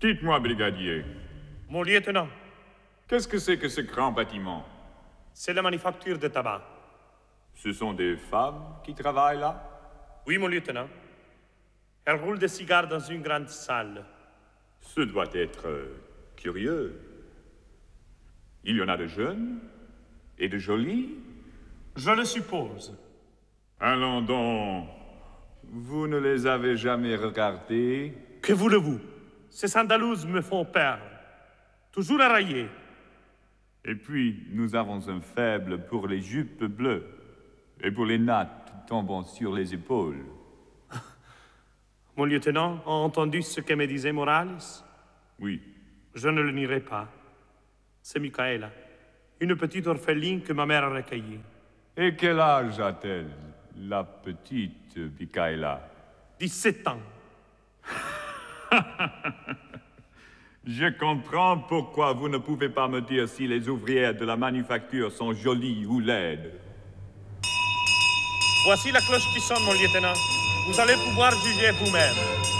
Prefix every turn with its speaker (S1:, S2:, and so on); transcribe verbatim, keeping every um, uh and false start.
S1: Dites-moi, brigadier,
S2: Mon lieutenant,
S1: qu'est-ce que c'est que ce grand bâtiment?
S2: c'est la manufacture de tabac.
S1: Ce sont des femmes qui travaillent là?
S2: Oui, mon lieutenant. Elles roulent des cigares dans une grande salle.
S1: Ce doit être euh, curieux. Il y en a de jeunes et de jolis.
S2: Je le suppose.
S1: Allons donc. Vous ne les avez jamais regardées?
S2: Que voulez-vous? Ces Andalouses me font peur. Toujours arraillées.
S1: Et puis, nous avons un faible pour les jupes bleues et pour les nattes tombant sur les épaules.
S2: Mon lieutenant a entendu ce que me disait Morales?
S1: Oui.
S2: Je ne le nierai pas. C'est Micaela, une petite orpheline que ma mère a recueillie.
S1: Et quel âge a-t-elle, la petite Micaela?
S2: dix-sept ans.
S1: Je comprends pourquoi vous ne pouvez pas me dire si les ouvrières de la manufacture sont jolies ou laides.
S2: Voici la cloche qui sonne, mon lieutenant. Vous allez pouvoir juger vous-même.